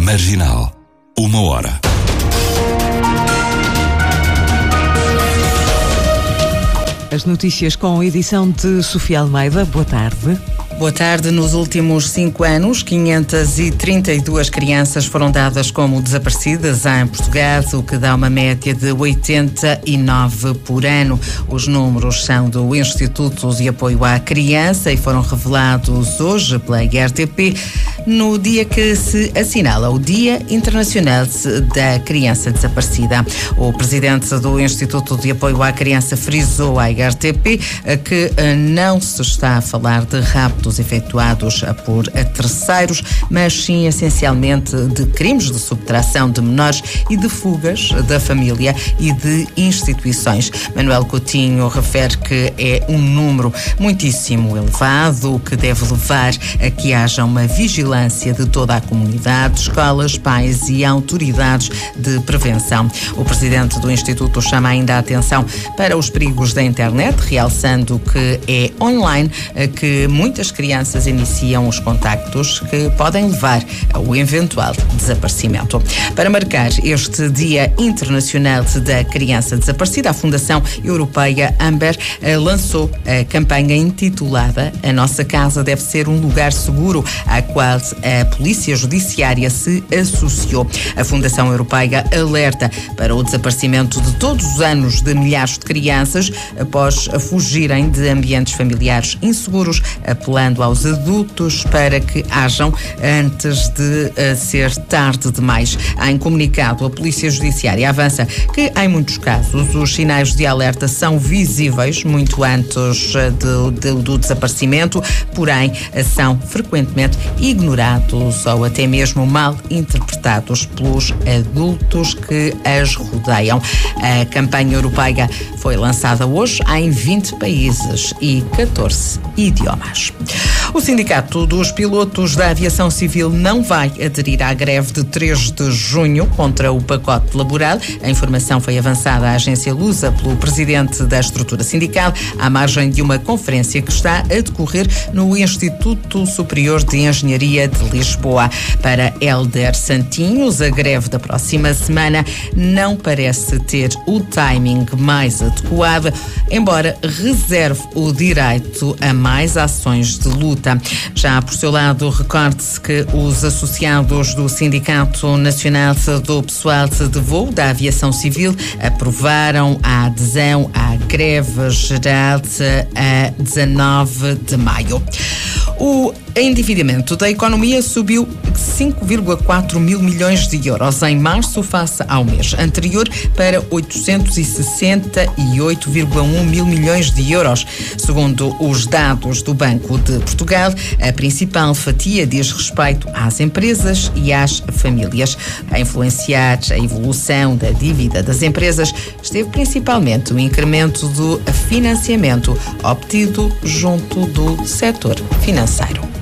Marginal. 1 hora. As notícias com a edição de Sofia Almeida. Boa tarde. Boa tarde. Nos últimos 5 anos, 532 crianças foram dadas como desaparecidas em Portugal, o que dá uma média de 89 por ano. Os números são do Instituto de Apoio à Criança e foram revelados hoje pela RTP, no dia que se assinala o Dia Internacional da Criança Desaparecida. O presidente do Instituto de Apoio à Criança frisou à RTP que não se está a falar de raptos efetuados por terceiros, mas sim essencialmente de crimes de subtração de menores e de fugas da família e de instituições. Manuel Coutinho refere que é um número muitíssimo elevado, o que deve levar a que haja uma vigilância de toda a comunidade, escolas, pais e autoridades de prevenção. O presidente do Instituto chama ainda a atenção para os perigos da internet, realçando que é online que muitas crianças iniciam os contactos que podem levar ao eventual desaparecimento. Para marcar este Dia Internacional da Criança Desaparecida, a Fundação Europeia Amber lançou a campanha intitulada A Nossa Casa Deve Ser um Lugar Seguro, à qual a Polícia Judiciária se associou. A Fundação Europeia alerta para o desaparecimento de todos os anos de milhares de crianças após fugirem de ambientes familiares inseguros, apelando aos adultos para que ajam antes de ser tarde demais. Em comunicado, a Polícia Judiciária avança que, em muitos casos, os sinais de alerta são visíveis muito antes do desaparecimento, porém são frequentemente ignorados ou até mesmo mal interpretados pelos adultos que as rodeiam. A campanha europeia foi lançada hoje em 20 países e 14 idiomas. O Sindicato dos Pilotos da Aviação Civil não vai aderir à greve de 3 de junho contra o pacote laboral. A informação foi avançada à agência Lusa pelo presidente da estrutura sindical, à margem de uma conferência que está a decorrer no Instituto Superior de Engenharia de Lisboa. Para Hélder Santinhos, a greve da próxima semana não parece ter o timing mais adequado, embora reserve o direito a mais ações de luta. Já por seu lado, recorde-se que os associados do Sindicato Nacional do Pessoal de Voo da Aviação Civil aprovaram a adesão à greve geral a 19 de maio. O endividamento da economia subiu 5,4 mil milhões de euros em março face ao mês anterior para 868,1 mil milhões de euros. Segundo os dados do Banco de Portugal, a principal fatia diz respeito às empresas e às famílias. A influenciar a evolução da dívida das empresas esteve principalmente o incremento do financiamento obtido junto do setor financeiro.